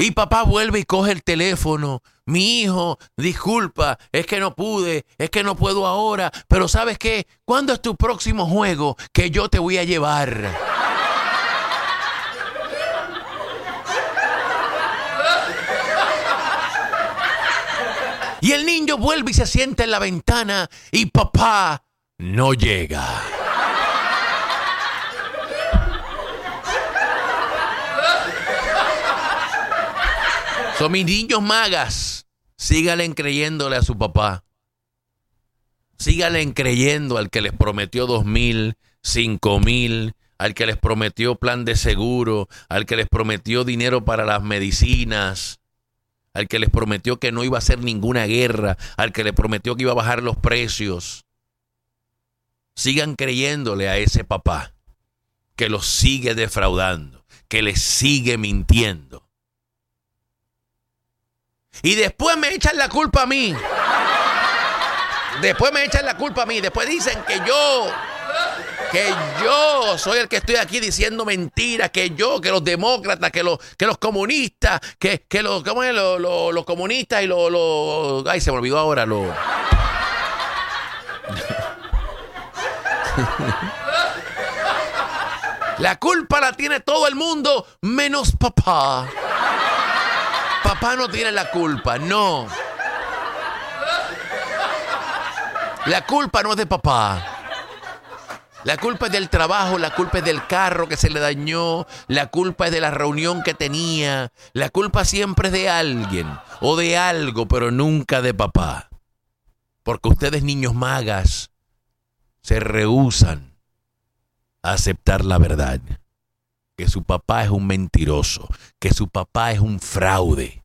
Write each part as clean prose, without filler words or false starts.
Y papá vuelve y coge el teléfono. Mi hijo, disculpa, es que no pude, es que no puedo ahora. Pero ¿sabes qué? ¿Cuándo es tu próximo juego que yo te voy a llevar? Y el niño vuelve y se sienta en la ventana y papá no llega. Son mis niños magas. Síganle creyéndole a su papá. Síganle creyendo al que les prometió 2,000, 5,000, al que les prometió plan de seguro, al que les prometió dinero para las medicinas, al que les prometió que no iba a hacer ninguna guerra, al que les prometió que iba a bajar los precios. Sigan creyéndole a ese papá que los sigue defraudando, que les sigue mintiendo. Y después me echan la culpa a mí. Después dicen que yo soy el que estoy aquí diciendo mentiras, que los demócratas, que los comunistas, los comunistas y los ay, se me olvidó ahora La culpa la tiene todo el mundo menos papá. Papá no tiene la culpa, no. La culpa no es de papá. La culpa es del trabajo, la culpa es del carro que se le dañó, la culpa es de la reunión que tenía, la culpa siempre es de alguien o de algo, pero nunca de papá. Porque ustedes, niños magas, se rehúsan a aceptar la verdad. Que su papá es un mentiroso, que su papá es un fraude,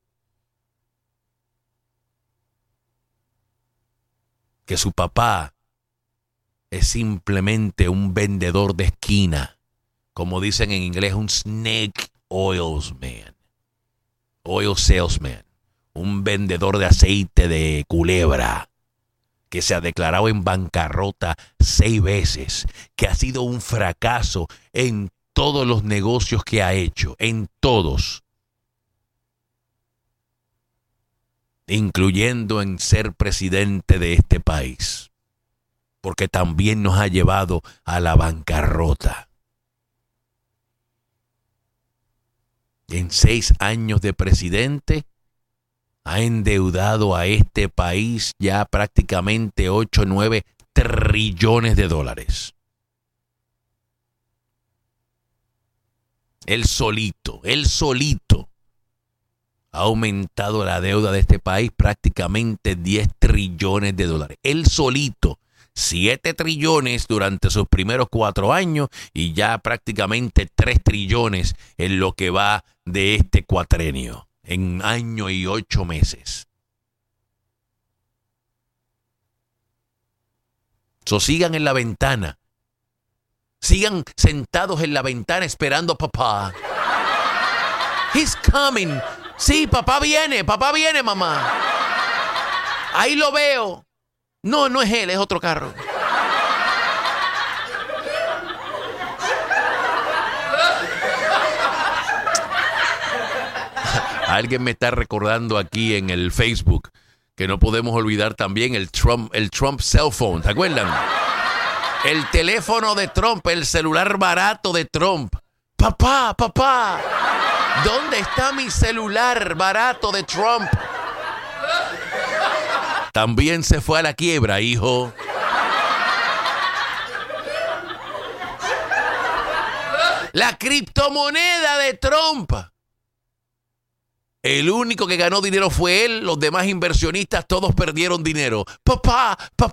que su papá es simplemente un vendedor de esquina, como dicen en inglés, un snake oil salesman, un vendedor de aceite de culebra, que se ha declarado en bancarrota 6 veces, que ha sido un fracaso en todos los negocios que ha hecho, en todos, incluyendo en ser presidente de este país, porque también nos ha llevado a la bancarrota. En 6 años de presidente, ha endeudado a este país ya prácticamente 8 o 9 trillones de dólares. Él solito ha aumentado la deuda de este país prácticamente 10 trillones de dólares. Él solito, 7 trillones durante sus primeros 4 años y ya prácticamente 3 trillones en lo que va de este cuatrenio, en año y 8 meses. Sigan en la ventana. Sigan sentados en la ventana esperando a papá. He's coming. Sí, papá viene, mamá. Ahí lo veo. No, no es él, es otro carro. Alguien me está recordando aquí en el Facebook que no podemos olvidar también el Trump cell phone, ¿te acuerdan? El teléfono de Trump, el celular barato de Trump. Papá, ¿dónde está mi celular barato de Trump? También se fue a la quiebra, hijo. La criptomoneda de Trump. El único que ganó dinero fue él, los demás inversionistas todos perdieron dinero. Papá.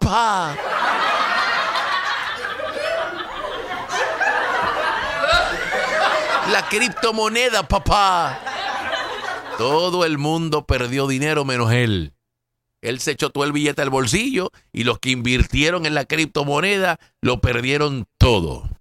La criptomoneda, papá. Todo el mundo perdió dinero menos él. Él se echó todo el billete al bolsillo y los que invirtieron en la criptomoneda lo perdieron todo.